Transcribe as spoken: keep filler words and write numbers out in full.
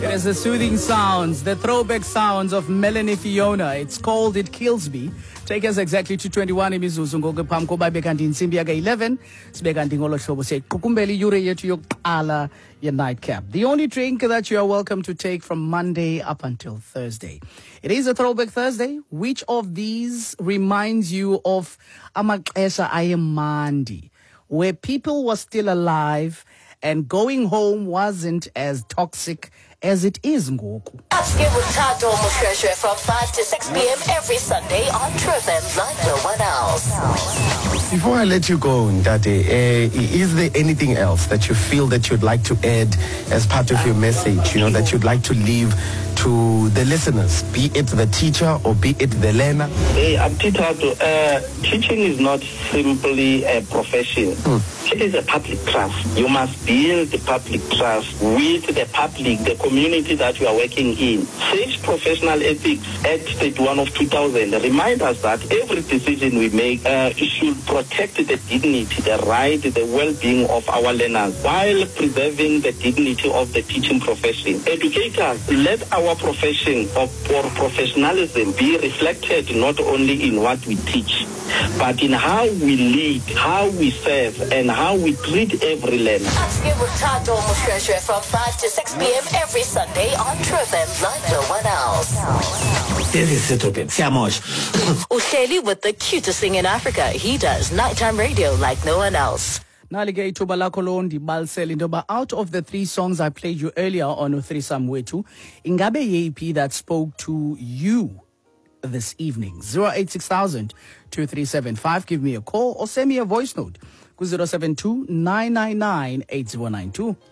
It is the soothing sounds, the throwback sounds of Melanie Fiona. It's called It Kills Me. Take us exactly to twenty-one imizuzu ngoku phambi koba ibe kanti intsimbi yaka eleven sibe kanti ngolo hlobo siyayiqukumbela iyure yethu yokuqala ye-nightcap. The only drink that you are welcome to take from Monday up until Thursday. It is a throwback Thursday. Which of these reminds you of amaxesha ayemandi, where people were still alive and going home wasn't as toxic as it is ngoku? Get with Tato Mushreshe from five to six p.m. every Sunday on True F M like no one else. Before I let you go, Ndate, uh, is there anything else that you feel that you'd like to add as part of your message, you know, that you'd like to leave to the listeners, be it the teacher or be it the learner? Hey, I'm Tato. Uh, teaching is not simply a profession. Hmm. It is a public trust. You must build the public trust with the public, the community that you are working in. Sage Professional Ethics Act thirty-one of two thousand remind us that every decision we make uh, should protect the dignity, the right, the well-being of our learners while preserving the dignity of the teaching profession. Educators, let our profession of or professionalism be reflected not only in what we teach, but in how we lead, how we serve, and how we treat every learner. Ask it with Tato Mushreshe from five to six p.m. every Sunday on True F M like no one else. This is Sitopin. Siamosh. Usheli with the cutest thing in Africa. He does nighttime radio like no one else. Nalige ithuba lakho londibalsela into yoba out of the three songs I played you earlier on uThreesome Wethu, ingabe yeyiphi that spoke to you this evening? zero eight six thousand two three seven five. Give me a call or send me a voice note. zero seven two nine nine nine eight zero nine two.